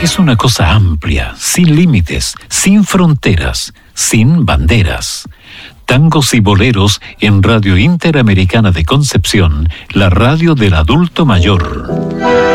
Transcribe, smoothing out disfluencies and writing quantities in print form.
es una cosa amplia, sin límites, sin fronteras, sin banderas. Tangos y boleros en Radio Interamericana de Concepción, la radio del adulto mayor.